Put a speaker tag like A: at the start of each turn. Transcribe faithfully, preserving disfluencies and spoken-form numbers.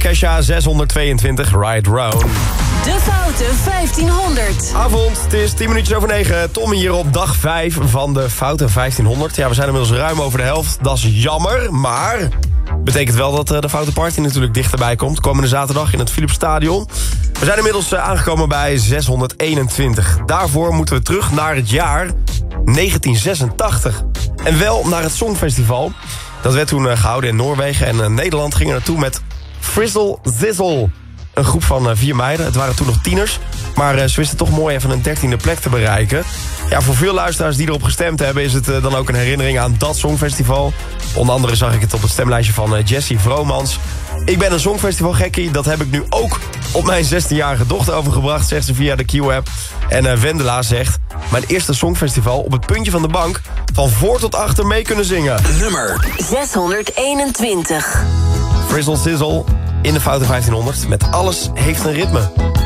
A: Kesha, zeshonderdtweeëntwintig, Right Round.
B: De Foute vijftienhonderd.
A: Avond, het is tien minuutjes over negen. Tom hier op dag vijf van de Foute vijftienhonderd. Ja, we zijn inmiddels ruim over de helft. Dat is jammer, maar betekent wel dat de Foute Party natuurlijk dichterbij komt. Komende zaterdag in het Philipsstadion. We zijn inmiddels aangekomen bij zeshonderdeenentwintig. Daarvoor moeten we terug naar het jaar negentien zesentachtig. En wel naar het Songfestival. Dat werd toen gehouden in Noorwegen. En Nederland ging er naartoe met Frizzle Zizzle. Een groep van vier meiden. Het waren toen nog tieners. Maar ze wisten toch mooi even een dertiende plek te bereiken. Ja, voor veel luisteraars die erop gestemd hebben is het dan ook een herinnering aan dat Songfestival. Onder andere zag ik het op het stemlijstje van Jessie Vromans. Ik ben een Songfestival-gekkie. Dat heb ik nu ook op mijn zestienjarige dochter overgebracht, zegt ze via de Q-app. En uh, Wendela zegt: mijn eerste Songfestival op het puntje van de bank. Van voor tot achter mee kunnen zingen.
B: Nummer zeshonderdeenentwintig.
A: Frizzle Sizzle in de Foute vijftienhonderd. Met Alles heeft een ritme.